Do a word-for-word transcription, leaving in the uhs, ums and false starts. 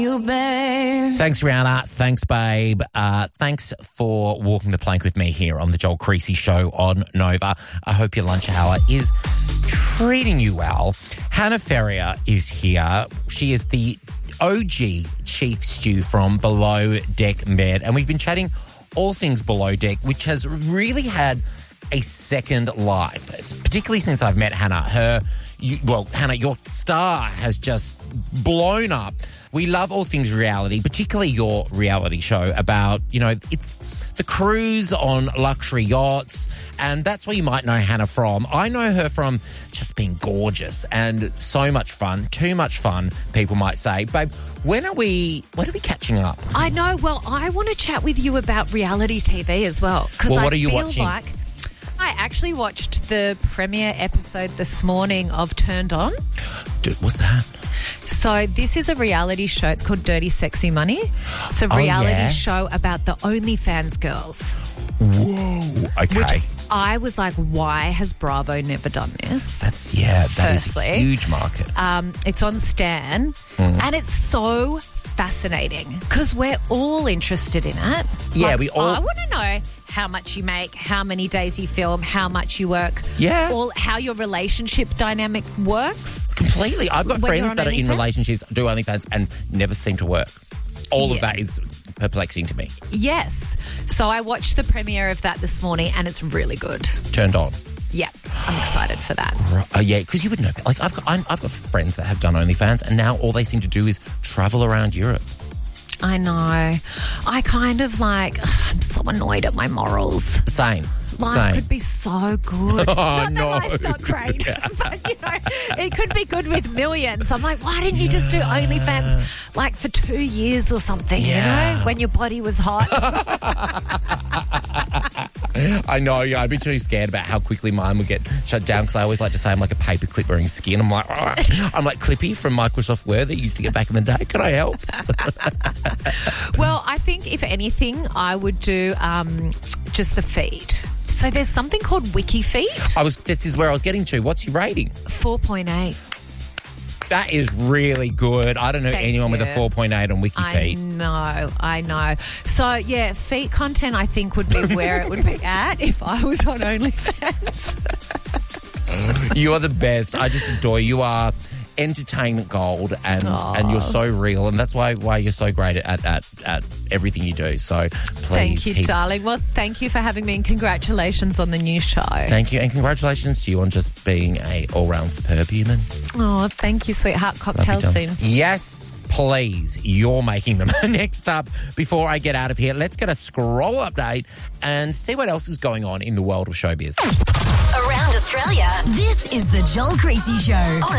You, babe. Thanks, Rihanna. Thanks, babe. Uh, thanks for walking the plank with me here on the Joel Creasy Show on Nova. I hope your lunch hour is treating you well. Hannah Ferrier is here. She is the O G Chief Stew from Below Deck Med, and we've been chatting all things Below Deck, which has really had a second life, particularly since I've met Hannah. Her, you, well, Hannah, your star has just blown up. We love all things reality, particularly your reality show about, you know, it's the cruise on luxury yachts, and that's where you might know Hannah from. I know her from just being gorgeous and so much fun, too much fun, people might say. Babe, when are we, when are we catching up? I know. Well, I want to chat with you about reality T V as well. Well, what I are you feel watching? Like I actually watched the premiere episode this morning of Turned On. Dude, what's that? So this is a reality show. It's called Dirty Sexy Money. It's a Oh, reality yeah? show about the OnlyFans girls. Whoa. Okay. Which I was like, why has Bravo never done this? That's, yeah, that is a Firstly, huge market. Um, it's on Stan, Mm. and it's so fascinating because we're all interested in it. Yeah, Like, we all- I want to know how much you make, how many days you film, how much you work. Yeah. All, how your relationship dynamic works. Completely. I've got When you're friends on that are in OnlyFans? relationships, do OnlyFans, and never seem to work. All of Yeah. that is perplexing to me. Yes. So I watched the premiere of that this morning, and it's really good. Turned on. Yeah, I'm excited for that. Uh, yeah, because you would know. Like, I've got, I'm, I've got friends that have done OnlyFans, and now all they seem to do is travel around Europe. I know. I kind of like, I'm so annoyed at my morals. Same. Life Same. could be so good. Oh, not no. that life's not great, but you know, it could be good with millions. I'm like, why didn't you just do OnlyFans like for two years or something? Yeah. You know, when your body was hot. I know, yeah, I'd be too scared about how quickly mine would get shut down because I always like to say I'm like a paperclip wearing skin. I'm like, oh, I'm like Clippy from Microsoft Word that used to get back in the day. Can I help? Well, I think if anything, I would do um, just the feet. So there's something called WikiFeet. I was. This is where I was getting to. What's your rating? four point eight. That is really good. I don't know Thank anyone with a you. four point eight on I WikiFeet. know, I know. So, yeah, feet content I think would be where it would be at if I was on OnlyFans. You are the best. I just adore you. You are entertainment gold, and Aw. and you're so real, and that's why why you're so great at at, at everything you do. So please Thank you, keep. darling. Well, thank you for having me, and congratulations on the new show. Thank you, and congratulations to you on just being a all-round superb human. Oh, thank you, sweetheart. Love you, Cocktail darling. soon. Yes, please. You're making them. Next up, before I get out of here, let's get a scroll update and see what else is going on in the world of showbiz. Around Australia, this is the Joel Creasy Show on